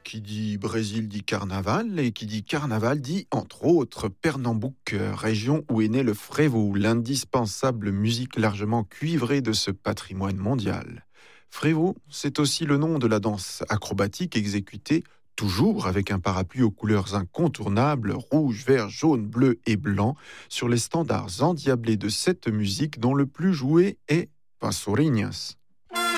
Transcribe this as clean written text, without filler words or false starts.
Qui dit Brésil dit carnaval, et qui dit carnaval dit, entre autres, Pernambouc, région où est né le frévo, l'indispensable musique largement cuivrée de ce patrimoine mondial. Frévo, c'est aussi le nom de la danse acrobatique exécutée toujours avec un parapluie aux couleurs incontournables, rouge, vert, jaune, bleu et blanc, sur les standards endiablés de cette musique dont le plus joué est Vassourinhas.